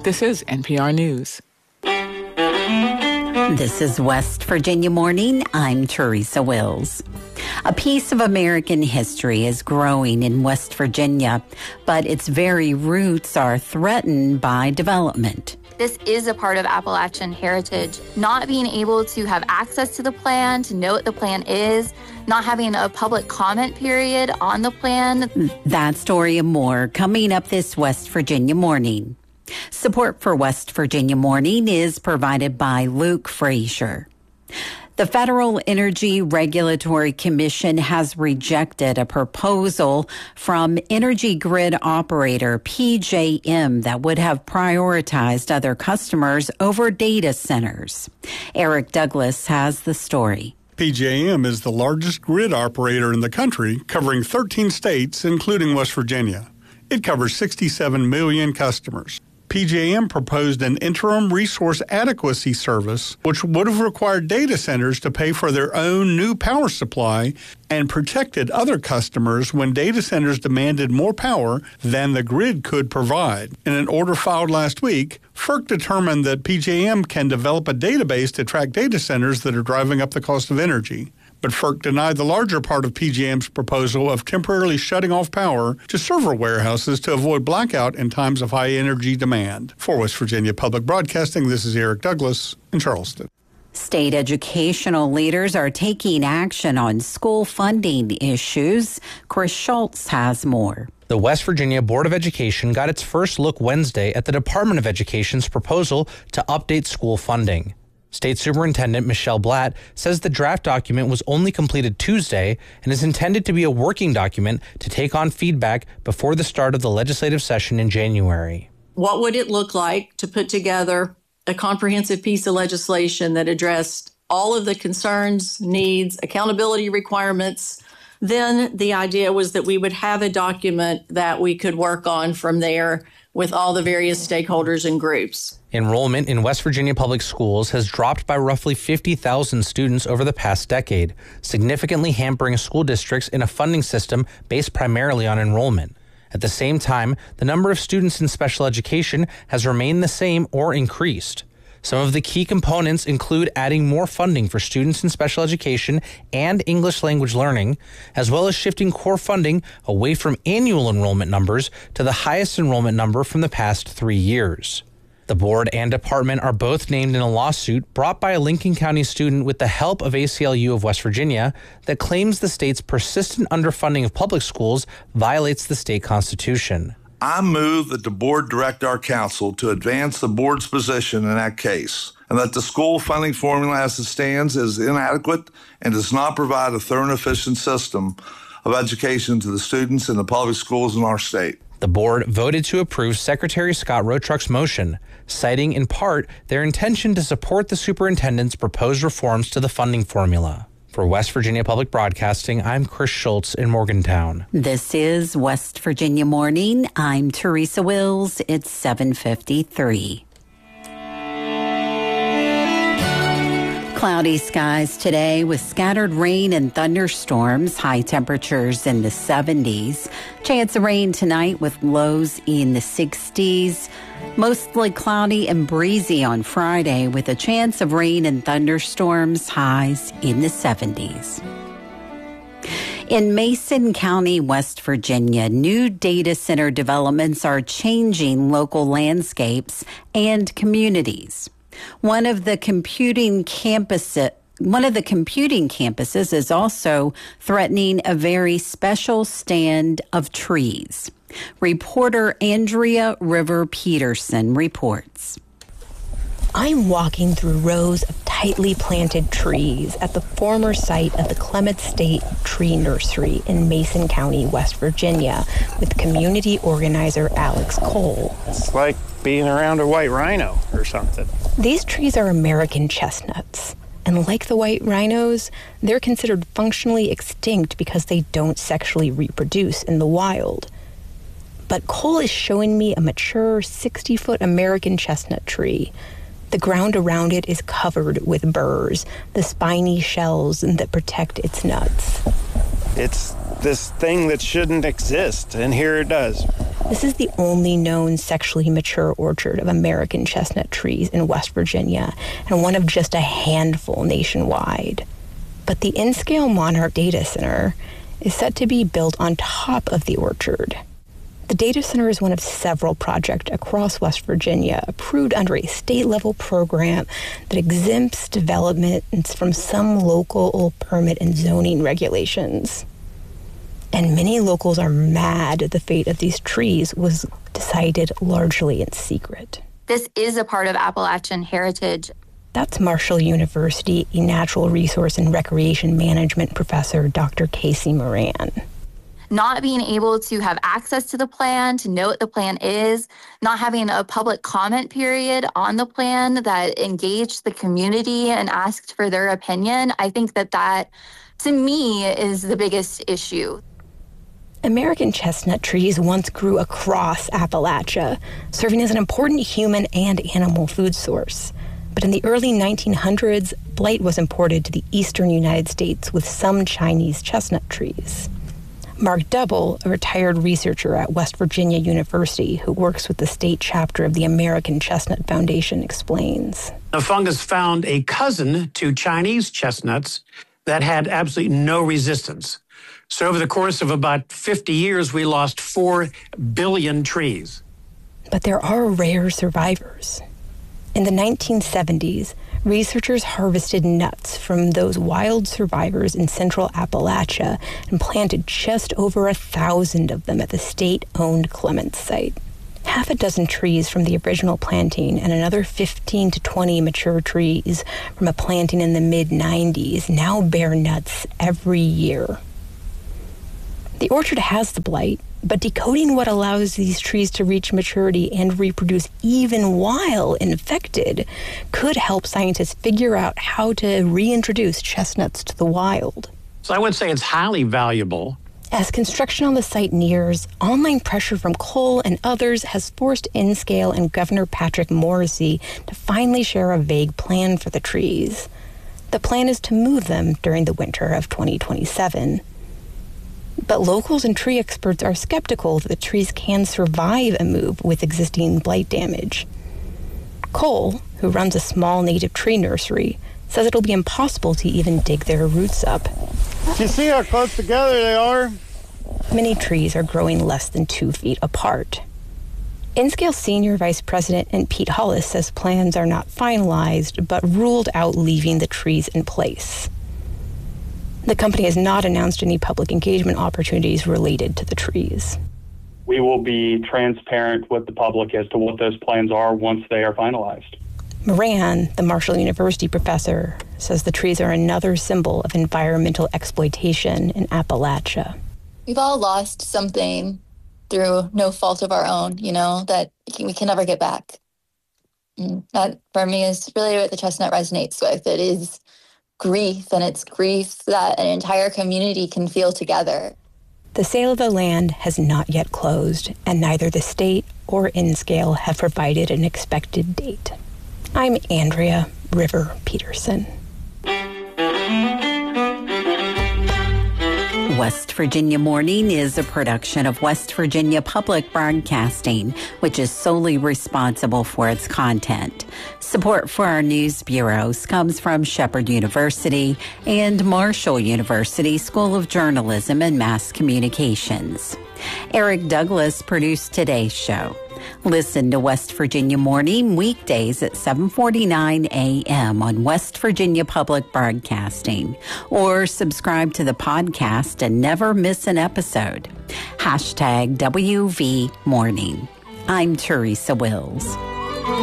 This is NPR News. This is West Virginia Morning. I'm Teresa Wills. A piece of American history is growing in West Virginia, but its very roots are threatened by development. This is a part of Appalachian heritage. Not being able to have access to the plan, to know what the plan is, not having a public comment period on the plan. That story and more coming up this West Virginia Morning. Support for West Virginia Morning is provided by Luke Frazier. The Federal Energy Regulatory Commission has rejected a proposal from energy grid operator PJM that would have prioritized other customers over data centers. Eric Douglas has the story. PJM is the largest grid operator in the country, covering 13 states, including West Virginia. It covers 67 million customers. PJM proposed an interim resource adequacy service, which would have required data centers to pay for their own new power supply and protected other customers when data centers demanded more power than the grid could provide. In an order filed last week, FERC determined that PJM can develop a database to track data centers that are driving up the cost of energy. But FERC denied the larger part of PJM's proposal of temporarily shutting off power to server warehouses to avoid blackout in times of high energy demand. For West Virginia Public Broadcasting, this is Eric Douglas in Charleston. State educational leaders are taking action on school funding issues. Chris Schultz has more. The West Virginia Board of Education got its first look Wednesday at the Department of Education's proposal to update school funding. State Superintendent Michelle Blatt says the draft document was only completed Tuesday and is intended to be a working document to take on feedback before the start of the legislative session in January. What would it look like to put together a comprehensive piece of legislation that addressed all of the concerns, needs, accountability requirements? Then the idea was that we would have a document that we could work on from there with all the various stakeholders and groups. Enrollment in West Virginia public schools has dropped by roughly 50,000 students over the past decade, significantly hampering school districts in a funding system based primarily on enrollment. At the same time, the number of students in special education has remained the same or increased. Some of the key components include adding more funding for students in special education and English language learning, as well as shifting core funding away from annual enrollment numbers to the highest enrollment number from the past 3 years. The board and department are both named in a lawsuit brought by a Lincoln County student with the help of ACLU of West Virginia that claims the state's persistent underfunding of public schools violates the state constitution. I move that the board direct our counsel to advance the board's position in that case, and that the school funding formula as it stands is inadequate and does not provide a thorough and efficient system of education to the students in the public schools in our state. The board voted to approve Secretary Scott Roetruck's motion, citing in part their intention to support the superintendent's proposed reforms to the funding formula. For West Virginia Public Broadcasting, I'm Chris Schultz in Morgantown. This is West Virginia Morning. I'm Teresa Wills. It's 7:53. Cloudy skies today with scattered rain and thunderstorms, high temperatures in the 70s. Chance of rain tonight with lows in the 60s. Mostly cloudy and breezy on Friday with a chance of rain and thunderstorms, highs in the 70s. In Mason County, West Virginia, new data center developments are changing local landscapes and communities. One of the computing campuses is also threatening a very special stand of trees. Reporter Andrea River Peterson reports. I'm walking through rows of tightly planted trees at the former site of the Clements State Tree Nursery in Mason County, West Virginia, with community organizer Alex Cole. It's like being around a white rhino or something. These trees are American chestnuts. And like the white rhinos, they're considered functionally extinct because they don't sexually reproduce in the wild. But Cole is showing me a mature 60-foot American chestnut tree. The ground around it is covered with burrs, the spiny shells that protect its nuts. It's this thing that shouldn't exist, and here it does. This is the only known sexually mature orchard of American chestnut trees in West Virginia, and one of just a handful nationwide. But the N-Scale Monarch Data Center is set to be built on top of the orchard. The data center is one of several projects across West Virginia approved under a state-level program that exempts developments from some local permit and zoning regulations. And many locals are mad the fate of these trees was decided largely in secret. This is a part of Appalachian heritage. That's Marshall University Natural Resource and Recreation Management professor Dr. Casey Moran. Not being able to have access to the plan, to know what the plan is, not having a public comment period on the plan that engaged the community and asked for their opinion, I think that to me, is the biggest issue. American chestnut trees once grew across Appalachia, serving as an important human and animal food source. But in the early 1900s, blight was imported to the eastern United States with some Chinese chestnut trees. Mark Double, a retired researcher at West Virginia University who works with the state chapter of the American Chestnut Foundation, explains. The fungus found a cousin to Chinese chestnuts that had absolutely no resistance. So over the course of about 50 years, we lost 4 billion trees. But there are rare survivors. In the 1970s, researchers harvested nuts from those wild survivors in central Appalachia and planted just over 1,000 of them at the state-owned Clements site. Half a dozen trees from the original planting and another 15 to 20 mature trees from a planting in the mid-90s now bear nuts every year. The orchard has the blight, but decoding what allows these trees to reach maturity and reproduce even while infected could help scientists figure out how to reintroduce chestnuts to the wild. So I would say it's highly valuable. As construction on the site nears, online pressure from Cole and others has forced N-Scale and Governor Patrick Morrisey to finally share a vague plan for the trees. The plan is to move them during the winter of 2027. But locals and tree experts are skeptical that the trees can survive a move with existing blight damage. Cole, who runs a small native tree nursery, says it'll be impossible to even dig their roots up. Do you see how close together they are? Many trees are growing less than 2 feet apart. N-Scale Senior Vice President Pete Hollis says plans are not finalized, but ruled out leaving the trees in place. The company has not announced any public engagement opportunities related to the trees. We will be transparent with the public as to what those plans are once they are finalized. Moran, the Marshall University professor, says the trees are another symbol of environmental exploitation in Appalachia. We've all lost something through no fault of our own, that we can never get back. That, for me, is really what the chestnut resonates with. It is grief, and it's grief that an entire community can feel together. The sale of the land has not yet closed, and neither the state or N-Scale have provided an expected date. I'm Andrea River Peterson. West Virginia Morning is a production of West Virginia Public Broadcasting, which is solely responsible for its content. Support for our news bureaus comes from Shepherd University and Marshall University School of Journalism and Mass Communications. Eric Douglas produced today's show. Listen to West Virginia Morning weekdays at 7:49 a.m. on West Virginia Public Broadcasting, or subscribe to the podcast and never miss an episode. #WV Morning. I'm Teresa Wills.